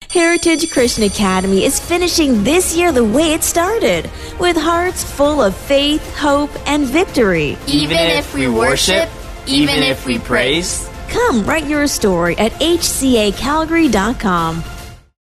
Heritage Christian Academy is finishing this year the way it started, with hearts full of faith, hope, and victory. Even if we worship, even if we praise. Come write your story at hcacalgary.com.